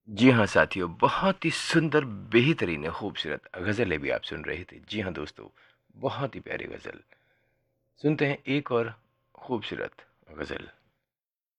जी हाँ साथियों, बहुत ही सुंदर, बेहतरीन, खूबसूरत गज़लें भी आप सुन रहे थे। जी हाँ दोस्तों, बहुत ही प्यारी गज़ल। सुनते हैं एक और खूबसूरत गज़ल।